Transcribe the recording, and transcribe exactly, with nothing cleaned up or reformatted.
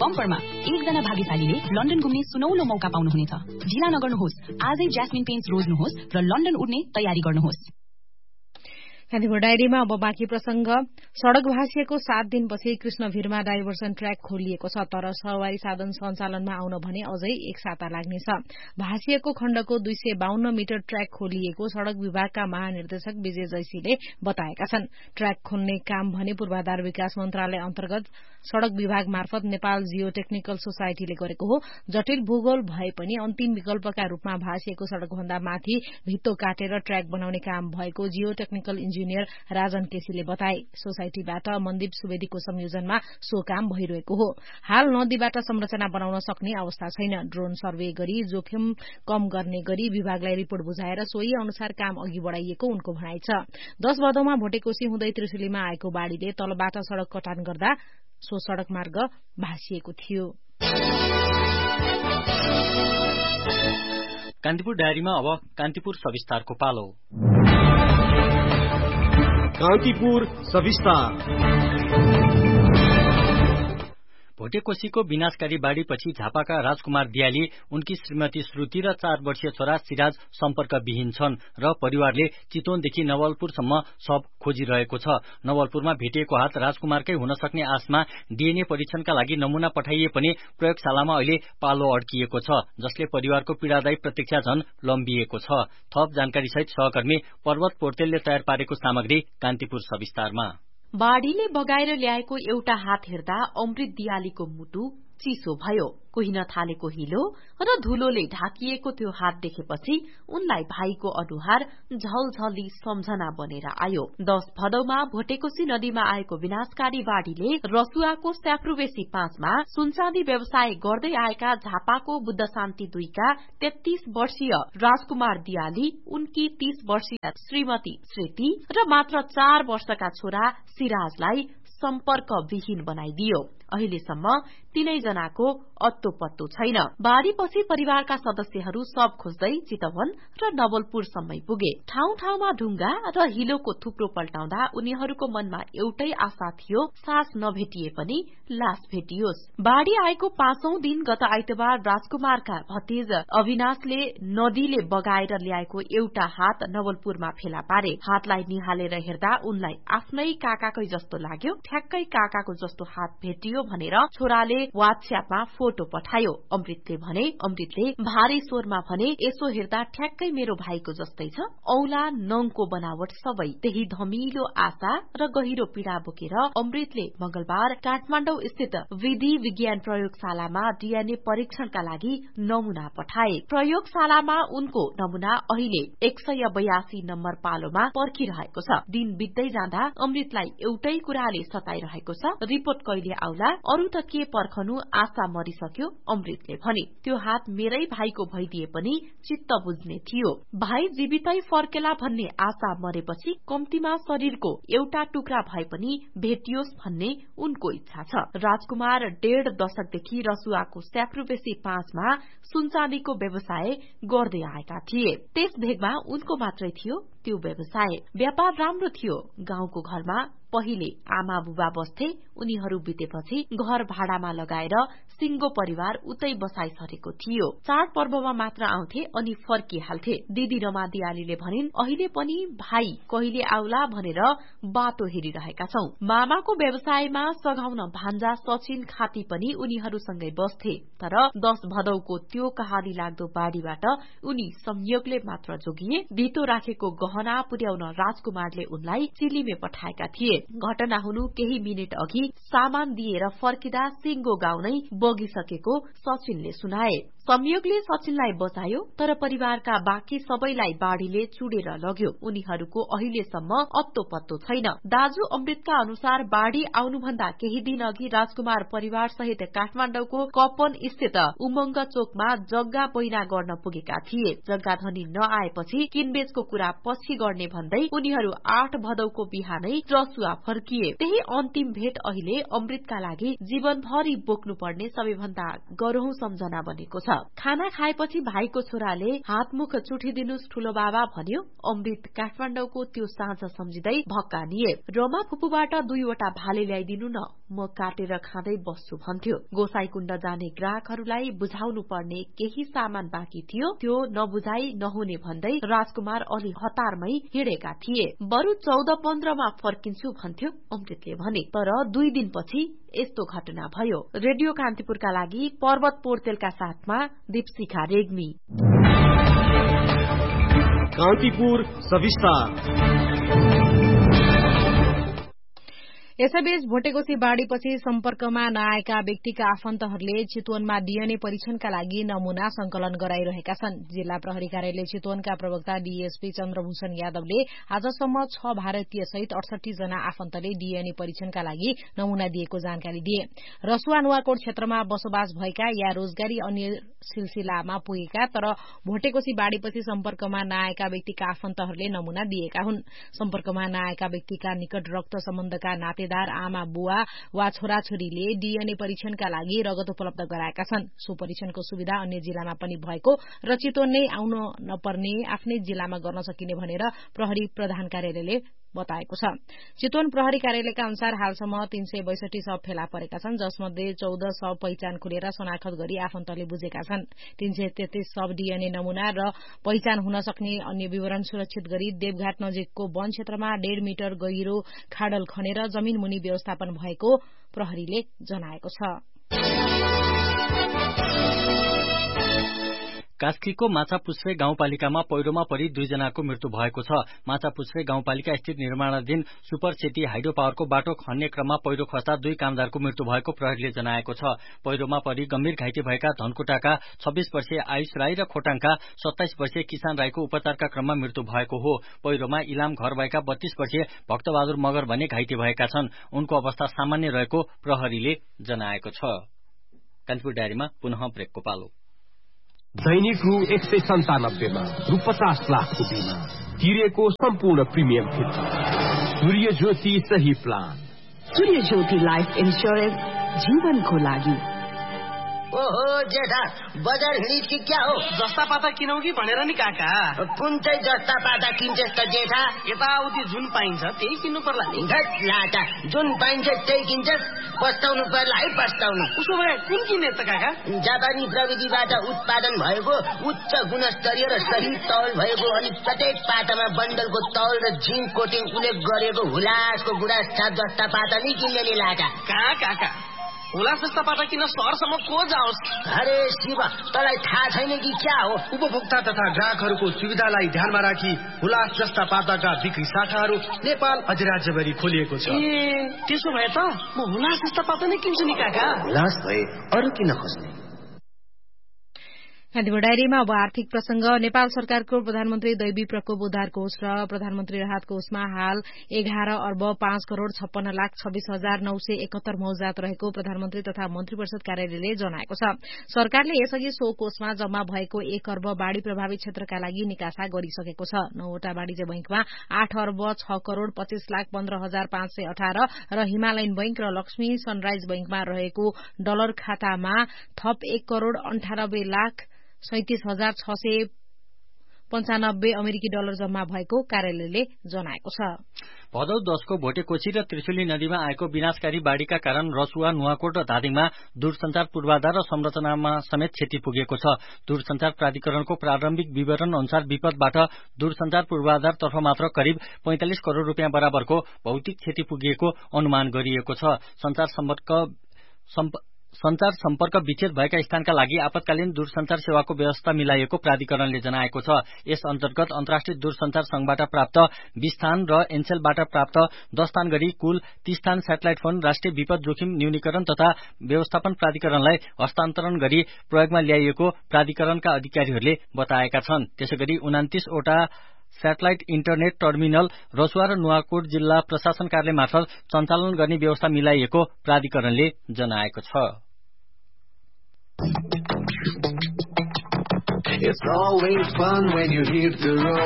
बम्परमा एकजना भाग्यशालीले लन्डन घुम्ने सुनौलो मौका पाउनुहुनेछ। ढिला नगर्नुहोस्, आजै ज्यास्मिन पेन्ट्स रोज्नुहोस् र लन्डन उड्ने तयारी गर्नुहोस्। कान्तिपुर डायरीमा अब बाँकी प्रसंग। सड़क भाँसिएको सात दिनपछि कृष्णभिरमा डाइभर्सन ट्र्याक खोलिएको छ, तर सवारी साधन सञ्चालनमा आउन भने अझै एक साता लाग्नेछ। भाँसिएको खण्डको दुई सय बाहन्न मिटर ट्र्याक खोलिएको सड़क विभागका महानिर्देशक विजय जैसीले बताएका छन्। ट्र्याक खोल्ने काम भने पूर्वाधार विकास मन्त्रालय अन्तर्गत सड़क विभाग मार्फत नेपाल जियो टेक्निकल सोसाइटीले गरेको हो। जटिल भूगोल भए पनि अन्तिम विकल्पका रूपमा भाँसिएको सड़कभन्दा माथि भित्तो काटेर ट्र्याक बनाउने काम भएको जियो टेक्निकल इन्जिनियर राजन केसीले बताए। सोसाइटीबाट मनदीप सुवेदीको संयोजनमा सो काम भइरहेको हो। हाल नदीबाट संरचना बनाउन सक्ने अवस्था छैन। ड्रोन सर्वे गरी जोखिम कम गर्ने गरी विभागलाई रिपोर्ट बुझाएर सोही अनुसार काम अघि बढ़ाइएको उनको भनाइ छ। दश भदौमा भोटेकोशी हुँदै त्रिशुलीमा आएको बाढ़ीले तलबाट सड़क कटान गर्दा सो सड़क मार्ग भाँसिएको थियो। कान्तिपुर डायरीमा अब कान्तिपुर सविस्तारको पालो। कान्तिपुर सविस्तार। भोटेकोशीको विनाशकारी बाढ़ीपछि झापाका राजकुमार दियाली, उनकी श्रीमती श्रुति र चार वर्षीय छोरा सिराज सम्पर्क विहीन छन् र परिवारले चितवनदेखि नवलपुरसम्म शव खोजिरहेको छ। नवलपुरमा भेटिएको हात राजकुमारकै हुन सक्ने आशमा डीएनए परीक्षणका लागि नमूना पठाइए पनि प्रयोगशालामा अहिले पालो अड्किएको छ, जसले परिवारको पीड़ादायी प्रतीक्षा झन लम्बिएको छ। थप जानकारी सहित सहकर्मी पर्वत पोर्तेलले तयार पारेको सामग्री कान्तिपुर सविस्तारमा। बाढ़ीले बगाएर ल्याएको एउटा हात हेर्दा अमृत दियालीको मुटु चिसो भयो। कोहिन थालेको हिलो र धुलोले ढाकिएको त्यो हात देखेपछि उनलाई भाइको अनुहार झलझली सम्झना बनेर आयो। दश भदौमा भोटेकोशी नदीमा आएको विनाशकारी बाढ़ीले रसुवाको स्याफ्रुबेसी पाँचमा सुनचाँदी व्यवसाय गर्दै आएका झापाको बुद्ध शान्ति दुईका तेत्तीस वर्षीय राजकुमार दियाली, उनकी तीस वर्षीय श्रीमती श्रुति र मात्र चार वर्षका छोरा सिराजलाई सम्पर्क विहीन बनाइदियो। अहिलेसम्म तीनै जनाको अत्तो पत्तो छैन। बाढ़ीपछि परिवारका सदस्यहरू सब खोज्दै चितवन र नवलपुरसम्मै पुगे। ठाउँ ठाउँमा ढुङ्गा र हिलोको थुप्रो पल्टाउँदा उनीहरूको मनमा एउटै आशा थियो, सास नभेटिए पनि लास भेटियोस्। बाढ़ी आएको पाँचौं दिन गत आइतबार राजकुमारका भतिज अविनाशले नदीले बगाएर ल्याएको एउटा हात नवलपुरमा फेला पारे। हातलाई निहालेर हेर्दा उनलाई आफ्नै काकाकै जस्तो लाग्यो। ठ्याक्कै काकाको जस्तो हात भेटियो भनेर छोराले व्हाट्सएपमा फोटो पठायो। अमृतले भने अमृतले भारी स्वरमा भने यसो हेर्दा ठ्याक्कै मेरो भाइको जस्तै छ। औला नङको बनावट सबै। त्यही धमिलो आशा र गहिरो पीड़ा बोकेर अमृतले मंगलबार काठमाडौँ स्थित विधि विज्ञान प्रयोगशालामा डीएनए परीक्षणका लागि नमूना पठाए। प्रयोगशालामा उनको नमूना अहिले एक सय बयासी नम्बर पालोमा पर्खिरहेको छ। दिन बित्दै जाँदा अमृतलाई एउटै कुराले सताइरहेको छ, रिपोर्ट कहिले आउला, अरू त के पर्खनु, आशा मरिसक्यो। अमृतले भने त्यो हात मेरै भाइको भइदिए पनि चित्त बुझ्ने थियो। भाइ जीवितै फर्केला भन्ने आशा मरेपछि कम्तीमा शरीरको एउटा टुक्रा भए पनि भेटियोस् भन्ने उनको इच्छा छ। राजकुमार डेढ दशकदेखि रसुवाको स्याफ्रुबेसी पाँचमा सुनचाँदीको व्यवसाय गर्दै आएका थिए। त्यस भेगमा उनको मात्रै थियो त्यो व्यवसाय। व्यापार राम्रो थियो। गाउँको घरमा पहिले आमा बुबा बस्थे, उनीहरू बितेपछि घर भाडामा लगाएर सिंगो परिवार उतै बसाई सरेको थियो। चाड पर्वमा मात्र आउँथे अनि फर्किहाल्थे। दिदी रमा दियालीले भनिन्, अहिले पनि भाइ कहिले आउला भनेर बाटो हेरिरहेका छौं। मामाको व्यवसायमा सघाउन भान्जा सचिन खाती पनि उनीहरूसँगै बस्थे। तर दश भदौको त्यो कहानी लाग्दो बाढ़ीबाट उनी संयोगले मात्र जोगिए। भितो राखेको गहना पुर्याउन राजकुमारले उनलाई चिलीमे पठाएका थिए। घटना हुनु केही मिनट अघि सामान दिएर फर्किदा सिंगो गाउँ नै बगिसकेको सचिनले सुनाए। संयोगले सचिनलाई बचायो, तर परिवारका बाँकी सबैलाई बाढ़ीले चुडेर लग्यो। उनीहरूको अहिलेसम्म अत्तो पत्तो छैन। दाजु अमृतका अनुसार बाढ़ी आउनुभन्दा केही दिन अघि राजकुमार परिवार सहित काठमाडौँको कपन स्थित उमंग चोकमा जग्गा बैना गर्न पुगेका थिए। जग्गा धनी नआएपछि किनबेचको कुरा पछि गर्ने भन्दै उनीहरू आठ भदौको बिहानै रसुवा फर्किए। त्यही अन्तिम भेट अहिले अमृतका लागि जीवनभरि बोक्नुपर्ने सबैभन्दा गरौं सम्झना बनेको छ। खाना खाएपछि भाइको छोराले हातमुख चुठिदिनुस् ठूलो बाबा भन्यो। अमृत काठमाडौँको त्यो साँझ सम्झिँदै भक्कानिए। रमा फुपूबाट दुईवटा भाले ल्याइदिनु न, म काटेर खाँदै बस्छु भन्थ्यो। गोसाईकुण्ड जाने ग्राहकहरूलाई बुझाउनु पर्ने केही सामान बाँकी थियो, त्यो नबुझाई नहुने भन्दै राजकुमार अलि हतारमै हिँडेका थिए। बरु चौध पन्ध्रमा फर्किन्छु भन्थ्यो अमृतले भने। तर दुई दिनपछि यस्तो घटना भयो। रेडियो कान्तिपुरका लागि पर्वत पोर्तेलका साथमा दीपशिखा रेग्मी। कान्तिपुर सविस्तार। यसैबीच भोटेकोशी बाढ़ीपछि सम्पर्कमा नआएका व्यक्तिका आफन्तहरूले चितवनमा डीएनए परीक्षणका लागि नमूना संकलन गराइरहेका छन्। जिल्ला प्रहरी कार्यालय चितवनका प्रवक्ता डीएसपी चन्द्रभूषण यादवले आजसम्म छ भारतीय सहित अडसठी जना आफन्तले डीएनए परीक्षणका लागि नमूना दिएको जानकारी दिए। रसुवा नुवाकोट क्षेत्रमा बसोबास भएका या रोजगारी अन्य सिलसिलामा पुगेका तर भोटेकोशी बाढ़ीपछि सम्पर्कमा नआएका व्यक्तिका आफन्तहरूले नमूना दिएका हुन्। सम्पर्कमा नआएका व्यक्तिका निकट रक्त सम्बन्धका नाते आमा बुवा वा छोराछोरीले डीएनए परीक्षणका लागि रगत उपलब्ध गराएका छन्। सो परीक्षणको सुविधा अन्य जिल्लामा पनि भएको र चितवन नै आउन नपर्ने आफ्नै जिल्लामा गर्न सकिने भनेर प्रहरी प्रधान कार्यालयले बताएको छ। चितवन प्रहरी कार्यालयका अनुसार हालसम्म तीन सय बैसठी शव फेला परेका छन्, जसमध्ये चौध शव पहिचान खुलेर शनाखत गरी आफन्तले बुझेका छन्। तीन सय तेत्तीस शव डीएनए नमूना र पहिचान हुन सक्ने अन्य विवरण सुरक्षित गरी देवघाट नजिकको वन क्षेत्रमा डेढ़ मिटर गहिरो खाडल खनेर जमीन मुनि व्यवस्थापन भएको प्रहरीले जनाएको छ। कास्कीको माछापुच्छ्रे गाउँपालिकामा पहिरोमा परि दुईजनाको मृत्यु भएको छ। माछापुच्छ्रे गाउँपालिका स्थित निर्माणाधीन सुपर सिटी हाइड्रो पावरको बाटो खन्ने क्रममा पहिरो खस्दा दुई कामदारको मृत्यु भएको प्रहरीले जनाएको छ। पहिरोमा परि गम्भीर घाइते भएका धनकुटाका छब्बीस वर्षीय आयुष राई र खोटाङका सत्ताइस वर्षीय किसान राईको उपचारका क्रममा मृत्यु भएको हो। पहिरोमा इलाम घर भएका बत्तीस वर्षीय भक्तबहादुर मगर भने घाइते भएका छन्। उनको अवस्था सामान्य रहेको प्रहरीले जनाएको छ। कान्तिपुर डायरीमा पुनः ब्रेकको पालो। दैनिक रु एक सय सन्तानब्बेमा रु पचास लाखको बिमा तिरेको सम्पूर्ण प्रिमियम फिर्ता। सूर्य ज्योति सही प्लान। सूर्य ज्योति लाइफ इन्स्योरेन्स जीवनको लागि। ओहो जेठा, बजार हिँडित कि क्या हो? जस्ता पाता किनौ कि भनेर नि काका। कुन चाहिँ जस्ता पाता किन्छस् त जेठा? यताउति जुन पाइन्छ त्यही किन्नु पर्ला नि। घट लाटा, जुन पाइन्छ त्यही किन्छस्? पस्ताउनु पर्ला है पस्ताउनु। उसो भए कुन किने त काका? जापानी प्रविधिबाट उत्पादन भएको उच्च गुणस्तरीय र सही तौल भएको अनि प्रत्येक पातामा बन्डलको तौल र जिङ्क कोटिङ उल्लेख गरेको हुलासको गुडास छाप जस्ता पाता नि किन्ने नि लाटा। कहाँ काका, हुलास जस्ता पाता किन सहरसम्म को जाओस्? अरे शिव, तँलाई थाहा छैन कि क्या हो? उपभोक्ता तथा ग्राहकहरूको सुविधालाई ध्यानमा राखी हुलास जस्ता पाताका बिक्री शाखाहरू नेपाल अधिराज्यभरि खोलिएको छ। ए त्यसो भए त म हुलास जस्ता पाता नै किन्छु नि काका। हुलास भए अरू किन खोज्ने? कान्तिपुर डायरीमा अब आर्थिक प्रसंग। नेपाल सरकारको प्रधानमन्त्री दैवी प्रकोप उद्धार कोष र प्रधानमन्त्री राहत कोषमा हाल एघार अर्ब पाँच करोड़ छप्पन्न लाख छब्बीस हजार नौ सय एकहत्तर मौजात रहेको प्रधानमन्त्री तथा मन्त्री परिषद कार्यालयले जनाएको छ। सरकारले यसअघि सो कोषमा जम्मा भएको एक अर्ब बाढ़ी प्रभावित क्षेत्रका लागि निकासा गरिसकेको छ। नौवटा वाणिज्य बैंकमा आठ अर्ब छ करोड़ पच्चीस लाख पन्ध्र हजार पाँच सय अठार र हिमालयन बैंक र लक्ष्मी सनराइज बैंकमा रहेको डलर खातामा थप एक करोड़ अन्ठानब्बे लाख सैतिस हजार छ सय पञ्चानब्बे अमेरिकी डलर जम्मा भएको कार्यालयले जनाएको छ। भदौ दशको भोटेकोशी र त्रिशुली नदीमा आएको विनाशकारी बाढ़ीका कारण रसुवा नुवाकोट र धादिङमा दूरसञ्चार पूर्वाधार र संरचनामा समेत क्षति पुगेको छ। दूरसञ्चार प्राधिकरणको प्रारम्भिक विवरण अनुसार विपदबाट दूरसञ्चार पूर्वाधारतर्फ मात्र करिब पैंतालिस करोड़ रूपियाँ बराबरको भौतिक क्षति पुगेको अनुमान गरिएको छ। संचार सम्पर्क संचार सम्पर्क विच्छेद भएका स्थानका लागि आपतकालीन दूरसञ्चार सेवाको व्यवस्था मिलाइएको प्राधिकरणले जनाएको छ। यस अन्तर्गत अन्तर्राष्ट्रिय दूरसञ्चार संघबाट प्राप्त बीस स्थान र एनसेलबाट प्राप्त दस स्थान गरी कुल तीस स्थान सेटेलाइट फोन राष्ट्रिय विपद जोखिम न्यूनीकरण तथा व्यवस्थापन प्राधिकरणलाई हस्तान्तरण गरी प्रयोगमा ल्याइएको प्राधिकरणका अधिकारीहरूले बताएका छन्। त्यसैगरी उनातीस वटा सेटेलाइट इन्टरनेट टर्मिनल रसुवा र नुवाकोट जिल्ला प्रशासन कार्यालय मार्फत सञ्चालन गर्ने व्यवस्था मिलाइएको प्राधिकरणले जनाएको छ। It's always fun when you hit the road.